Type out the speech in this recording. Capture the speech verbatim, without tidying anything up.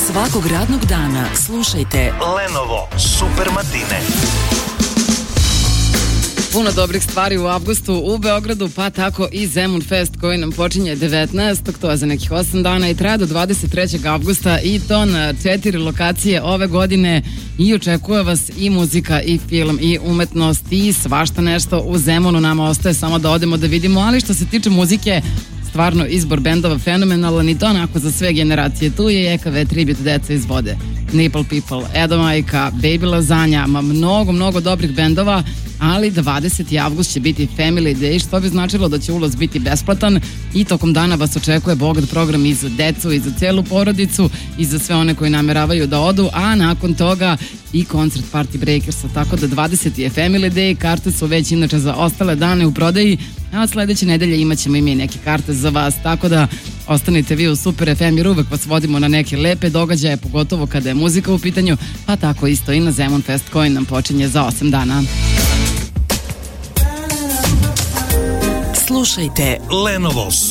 Svakog radnog dana slušajte Lenovo Super Matine. Puno dobrih stvari u avgustu u Beogradu, pa tako i Zemun Fest koji nam počinje devetnaestog to je za nekih osam dana i traje do dvadeset trećeg avgusta i to na četiri lokacije ove godine i očekuje vas i muzika i film i umetnost i svašta nešto u Zemunu. Nama ostaje samo da odemo da vidimo, ali što se tiče muzike, stvarno izbor bendova fenomenalan i to onako za sve generacije. Tu je E K V Tribute Deca iz vode, Nipple People, Edo Majka, Baby Lazanja, ma mnogo, mnogo dobrih bendova, ali dvadeseti avgust će biti Family Day, što bi značilo da će ulaz biti besplatan i tokom dana vas očekuje bogat program i za decu i za cijelu porodicu i za sve one koji nameravaju da odu, a nakon toga i koncert Party Breakersa, tako da dvadeseti je Family Day, karte su već inače za ostale dane u prodaji, a od sledeće nedelje imat ćemo i mi neke karte za vas, tako da ostanite vi u Super F M jer uvek vas vodimo na neke lepe događaje, pogotovo kada je muzika u pitanju, pa tako isto i na Zemun Fest koji nam počinje za osam dana. Slušajte Lenovo